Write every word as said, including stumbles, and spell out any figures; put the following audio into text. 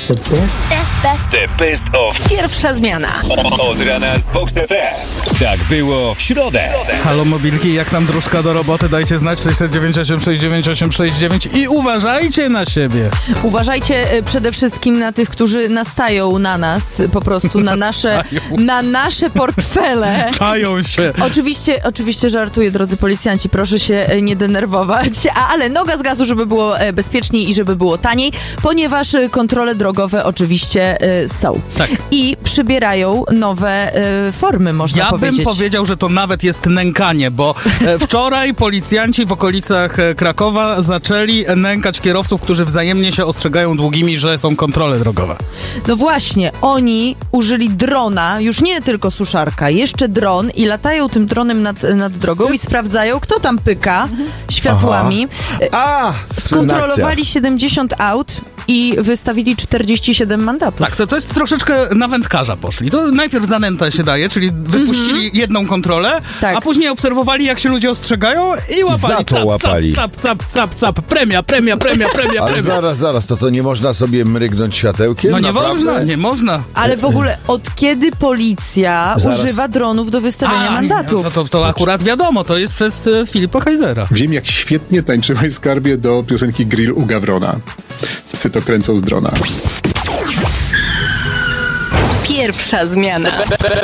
The best, best, best. The best of Pierwsza zmiana. Od rana z Vox F M. Tak było w środę. Halo mobilki, jak nam dróżka do roboty? Dajcie znać sześć dziewięć osiem sześć dziewięć osiem sześć dziewięć i uważajcie na siebie. Uważajcie y, przede wszystkim na tych, którzy nastają na nas, po prostu na nasze, na nasze portfele. Czają się. Oczywiście, oczywiście żartuję, drodzy policjanci, proszę się y, nie denerwować, A, ale noga z gazu, żeby było y, bezpieczniej i żeby było taniej, ponieważ y, kontrole drogowe oczywiście y, są. Tak. I przybierają nowe y, formy, można Ja powiedzieć. bym powiedział, że to nawet jest nękanie, bo e, wczoraj policjanci w okolicach e, Krakowa zaczęli nękać kierowców, którzy wzajemnie się ostrzegają długimi, że są kontrole drogowe. No właśnie, oni użyli drona, już nie tylko suszarka, jeszcze dron i latają tym dronem nad, nad drogą Jest- i sprawdzają, kto tam pyka światłami. A! Skontrolowali siedemdziesiąt aut i wystawili czterdzieści siedem mandatów. Tak, to, to jest troszeczkę na wędkarza poszli. To najpierw zanęta się daje, czyli wypuścili jedną kontrolę, Tak. a później obserwowali, jak się ludzie ostrzegają i łapali. za to Cap, łapali. Cap, cap, cap, cap, premia, premia, premia, premia, Ale premia. zaraz, zaraz, to to nie można sobie mrygnąć światełkiem? No nie Naprawdę? można, nie można. Ale w ogóle od kiedy policja Zaraz. używa dronów do wystawiania A, mandatów? To, to, to akurat wiadomo, to jest przez e, Filipa Heisera. Wiem, jak świetnie tańczyłeś, skarbie, do piosenki Grill u Gawrona. Psy to kręcą z drona. Pierwsza zmiana.